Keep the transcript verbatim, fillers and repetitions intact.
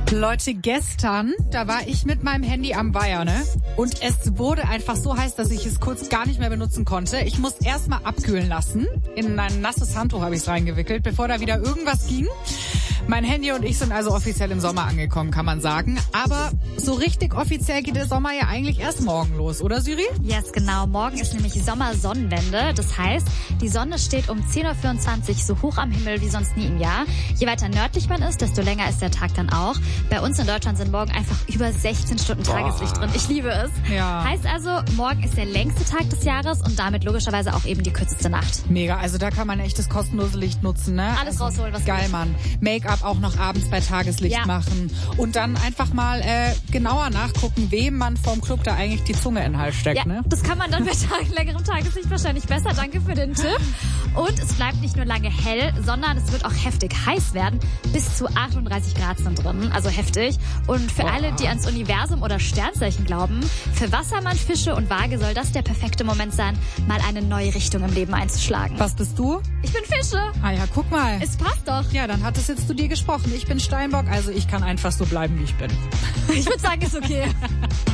Leute, gestern, da war ich mit meinem Handy am Weiher, ne? Und es wurde einfach so heiß, dass ich es kurz gar nicht mehr benutzen konnte. Ich musste erst mal abkühlen lassen. In ein nasses Handtuch habe ich es reingewickelt, bevor da wieder irgendwas ging. Mein Handy und ich sind also offiziell im Sommer angekommen, kann man sagen. Aber so richtig offiziell geht der Sommer ja eigentlich erst morgen los, oder Siri? Yes, genau. Morgen ist nämlich Sommersonnenwende. Das heißt, die Sonne steht um zehn Uhr vierundzwanzig so hoch am Himmel wie sonst nie im Jahr. Je weiter nördlich man ist, desto länger ist der Tag dann auch. Bei uns in Deutschland sind morgen einfach über sechzehn Stunden Tageslicht drin. Ich liebe es. Ja. Heißt also, morgen ist der längste Tag des Jahres und damit logischerweise auch eben die kürzeste Nacht. Mega, also da kann man echt das kostenlose Licht nutzen, ne? Alles also, rausholen, was geil, geht. Mann. Make-up auch noch abends bei Tageslicht Ja. machen. Und dann einfach mal äh, genauer nachgucken, wem man vorm Club da eigentlich die Zunge in den Hals steckt, Ja, ne? das kann man dann bei Tag, längerem Tageslicht wahrscheinlich besser. Danke für den Tipp. Und es bleibt nicht nur lange hell, sondern es wird auch heftig heiß werden. Bis zu achtunddreißig Grad sind drin, also heftig. Und für Boah. alle, die ans Universum oder Sternzeichen glauben, für Wassermann, Fische und Waage soll das der perfekte Moment sein, mal eine neue Richtung im Leben einzuschlagen. Was bist du? Ich bin Fische. Ah ja, guck mal. Es passt doch. Ja, dann hat es jetzt zu dir gesprochen. Ich bin Steinbock, also ich kann einfach so bleiben, wie ich bin. Ich würde sagen, ist okay.